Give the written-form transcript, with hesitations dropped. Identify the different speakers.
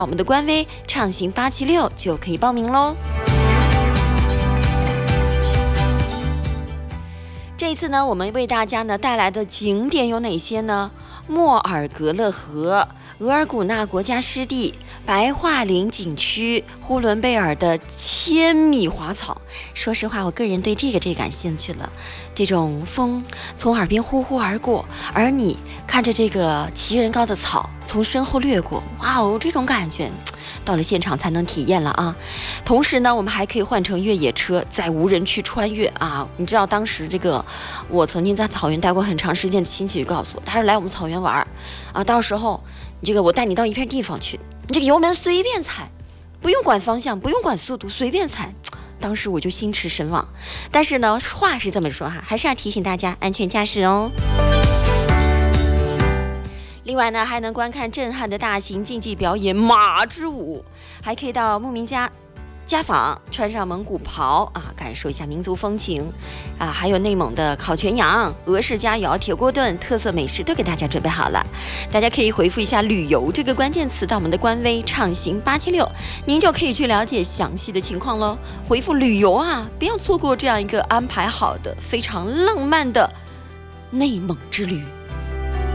Speaker 1: 我们的官微畅行876就可以报名喽。这一次呢，我们为大家呢带来的景点有哪些呢？莫尔格勒河、额尔古纳国家湿地、白桦林景区、呼伦贝尔的千米花草。说实话，我个人对这个感兴趣了。这种风从耳边呼呼而过，而你看着这个齐人高的草从身后掠过，哇哦，这种感觉到了现场才能体验了啊！同时呢，我们还可以换乘越野车，在无人区穿越啊！你知道当时我曾经在草原待过很长时间的亲戚就告诉我，他是来我们草原玩啊，到时候我带你到一片地方去，你这个油门随便踩，不用管方向，不用管速度，随便踩。当时我就心驰神往，但是呢，话是这么说哈，还是要提醒大家安全驾驶哦。另外呢，还能观看震撼的大型竞技表演马之舞，还可以到牧民家访，穿上蒙古袍啊，感受一下民族风情啊，还有内蒙的烤全羊、俄式佳肴、铁锅炖，特色美食都给大家准备好了。大家可以回复一下旅游这个关键词到我们的官微畅行876，您就可以去了解详细的情况喽。回复旅游啊，不要错过这样一个安排好的非常浪漫的内蒙之旅。